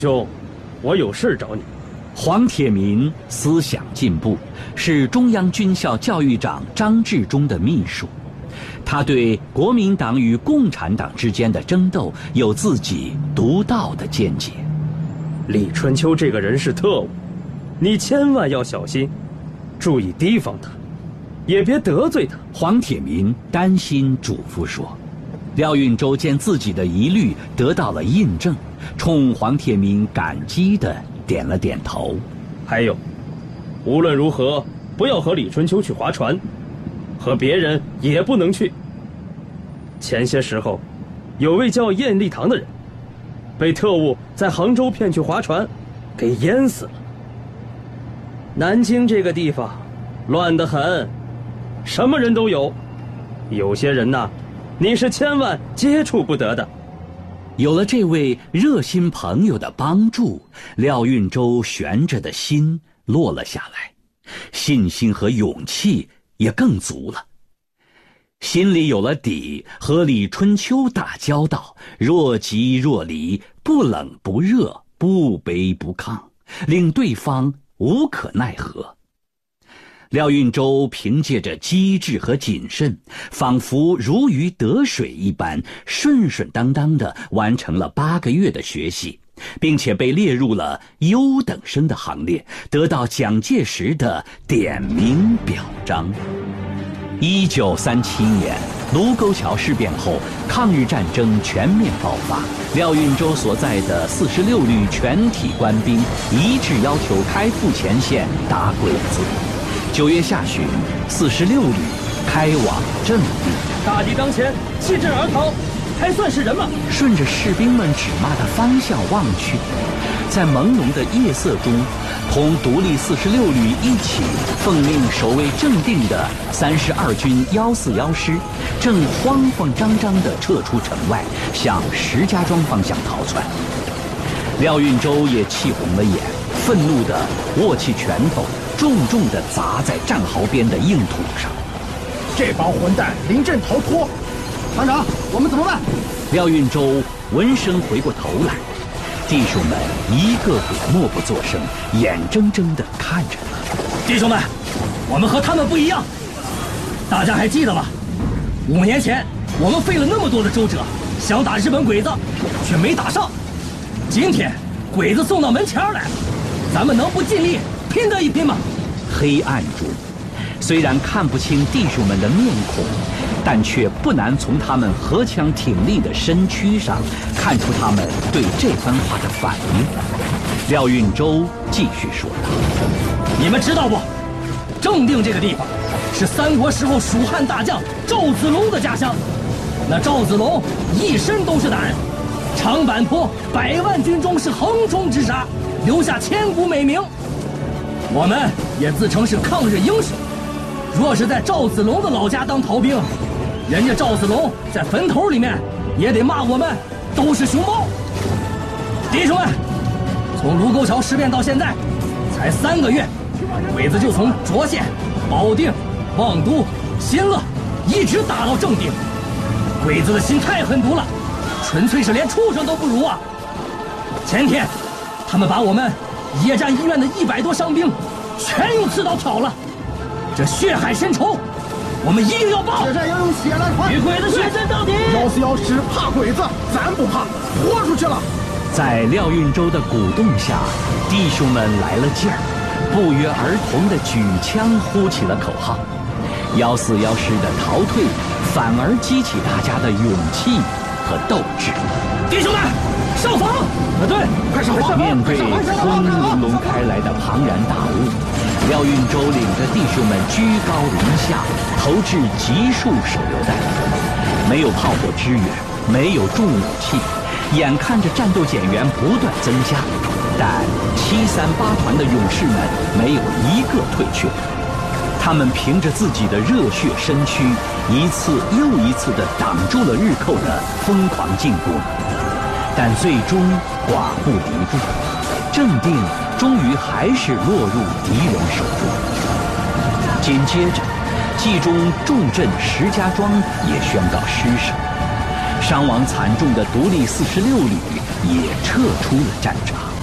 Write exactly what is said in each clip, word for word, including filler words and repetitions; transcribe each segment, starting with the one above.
兄，我有事找你。 黄铁民思想进步，是中央军校教育长张治中的秘书。他对国民党与共产党之间的争斗有自己独到的见解。 李春秋这个人是特务，你千万要小心，注意提防他，也别得罪他。 黄铁民担心嘱咐说。廖运周见自己的疑虑得到了印证，冲黄铁民感激地点了点头。 还有，无论如何不要和李春秋去划船，和别人也不能去。前些时候，有位叫晏立堂的人，被特务在杭州骗去划船，给淹死了。南京这个地方乱得很，什么人都有，有些人呐，你是千万接触不得的。 有了这位热心朋友的帮助，廖运周悬着的心落了下来，信心和勇气也更足了。心里有了底，和李春秋打交道，若即若离，不冷不热，不卑不亢，令对方无可奈何。廖运周凭借着机智和谨慎，仿佛如鱼得水一般，顺顺当当地完成了八个月的学习，并且被列入了优等生的行列，得到蒋介石的点名表彰。一九三七年卢沟桥事变后，抗日战争全面爆发，廖运周所在的四十六旅全体官兵一致要求开赴前线打鬼子。九月下旬，四十六旅开往阵地。 大敌当前，弃阵而逃，还算是人吗？ 顺着士兵们指骂的方向望去，在朦胧的夜色中，同独立四十六旅一起奉命守卫正定的三十二军幺四幺师，正慌慌张张地撤出城外，向石家庄方向逃窜。廖运周也气红了眼，愤怒地握起拳头，重重地砸在战壕边的硬土上。 这帮混蛋临阵逃脱，团长，我们怎么办？ 廖运周闻声回过头来，弟兄们一个个默不作声，眼睁睁地看着他。 弟兄们，我们和他们不一样，大家还记得吗？五年前我们费了那么多的周折，想打日本鬼子，却没打上。今天鬼子送到门前来了，咱们能不尽力拼得一拼吗？ 黑暗中，虽然看不清弟兄们的面孔，但却不难从他们铿锵挺立的身躯上看出他们对这番话的反应。廖运周继续说道：“ 你们知道不？正定这个地方是三国时候蜀汉大将赵子龙的家乡。那赵子龙一身都是胆，长坂坡百万军中是横冲直杀，留下千古美名。我们也自称是抗日英雄。若是在赵子龙的老家当逃兵，人家赵子龙在坟头里面也得骂我们都是熊猫。弟兄们，从卢沟桥事变到现在才三个月，鬼子就从涿县、保定、望都、新乐一直打到正定。鬼子的心太狠毒了，纯粹是连畜生都不如啊！前天他们把我们野战医院的一百多伤兵全用刺刀挑了，这血海深仇我们一定要报。 血战要用血来还， 与鬼子血战到底。 幺四幺师怕鬼子，咱不怕，豁出去了。 在廖运周的鼓动下，弟兄们来了劲儿，不约而同地举枪呼起了口号。幺四幺师的逃退反而激起大家的勇气和斗志。 弟兄们，上房！啊，对，快上房！ 面对轰隆隆开来的庞然大物，廖运周领着弟兄们居高临下投掷集束手榴弹。没有炮火支援，没有重武器，眼看着战斗减员不断增加，但七三八团的勇士们没有一个退却。他们凭着自己的热血身躯，一次又一次地挡住了日寇的疯狂进攻，但最终寡不敌众，正定终于还是落入敌人手中。紧接着，冀中重镇石家庄也宣告失守，伤亡惨重的独立四十六旅也撤出了战场。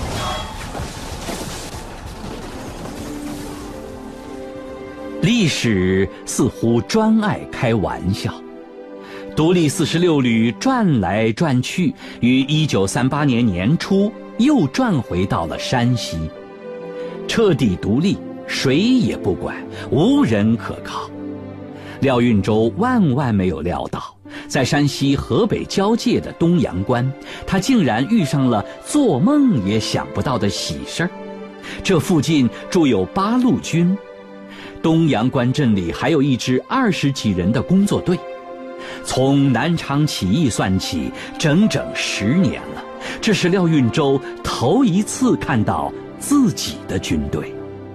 历史似乎专爱开玩笑。独立四十六旅转来转去，于一九三八年年初又转回到了山西。彻底独立，谁也不管，无人可靠。廖运周万万没有料到，在山西河北交界的东阳关，他竟然遇上了做梦也想不到的喜事儿。这附近驻有八路军，东阳关镇里还有一支二十几人的工作队。从南昌起义算起，整整十年了。这是廖运周头一次看到自己的军队。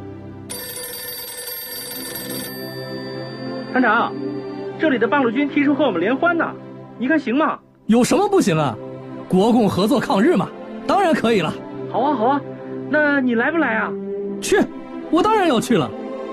团长，这里的八路军提出和我们联欢呢，你看行吗？ 有什么不行啊？国共合作抗日嘛，当然可以了。 好啊好啊，那你来不来啊？ 去，我当然要去了。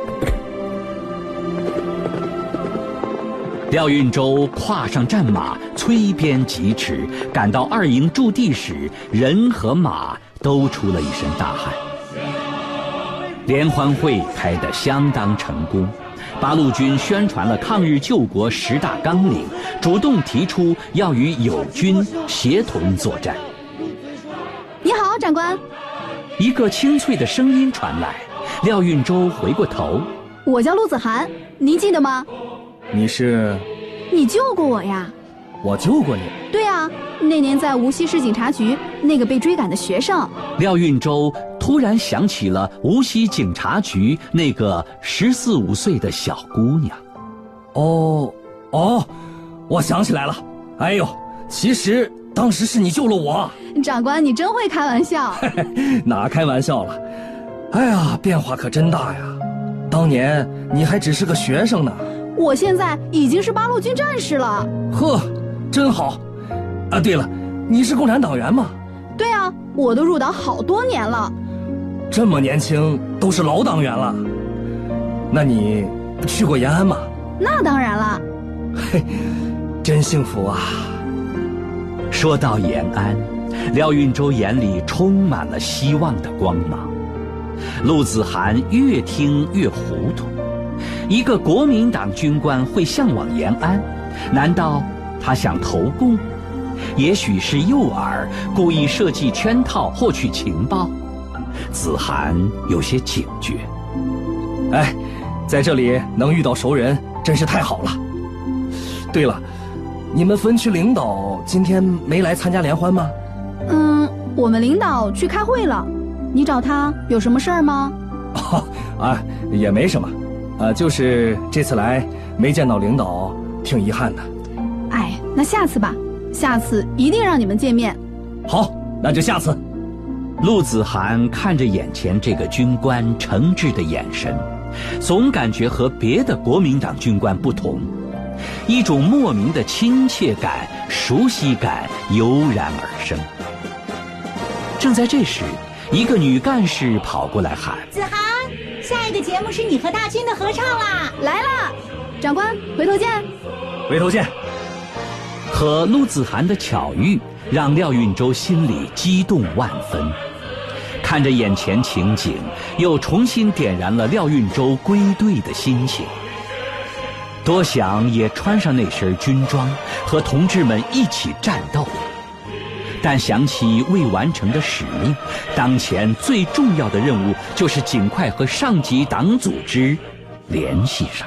廖运周跨上战马，催鞭疾驰，赶到二营驻地时，人和马都出了一身大汗。联欢会开得相当成功，八路军宣传了抗日救国十大纲领，主动提出要与友军协同作战。 你好，长官。 一个清脆的声音传来，廖运周回过头， 我叫陆子涵，您记得吗？ 你是？ 你救过我呀。 我救过你？ 对啊，那年在无锡市警察局那个被追赶的学生。 廖运周突然想起了无锡警察局那个十四五岁的小姑娘。 哦哦，我想起来了。哎呦，其实当时是你救了我。 长官，你真会开玩笑。 哪开玩笑了？哎呀，变化可真大呀！当年你还只是个学生呢。 我现在已经是八路军战士了。 呵，真好。啊，对了，你是共产党员吗？ 对啊，我都入党好多年了。 这么年轻，都是老党员了。那你去过延安吗？ 那当然了。 嘿，真幸福啊。 说到延安，廖运周眼里充满了希望的光芒。陆子涵越听越糊涂。一个国民党军官会向往延安，难道他想投共？也许是诱饵，故意设计圈套获取情报。子涵有些警觉。 哎，在这里能遇到熟人真是太好了。对了，你们分区领导今天没来参加联欢吗？ 嗯，我们领导去开会了。你找他有什么事儿吗？ 哦，啊，也没什么。啊，就是这次来没见到领导，挺遗憾的。 哎，那下次吧，下次一定让你们见面。 好，那就下次。 陆子涵看着眼前这个军官诚挚的眼神，总感觉和别的国民党军官不同，一种莫名的亲切感、熟悉感油然而生。正在这时，一个女干事跑过来喊： 子涵，下一个节目是你和大军的合唱啦！ 来了，长官，回头见。 回头见。 和陆子涵的巧遇让廖运周心里激动万分，看着眼前情景，又重新点燃了廖运周归队的心情。多想也穿上那身军装，和同志们一起战斗。但想起未完成的使命，当前最重要的任务就是尽快和上级党组织联系上。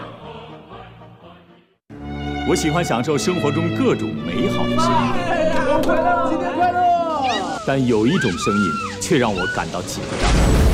我喜欢享受生活中各种美好的声音， 快乐，新年快乐！ 但有一种声音却让我感到紧张。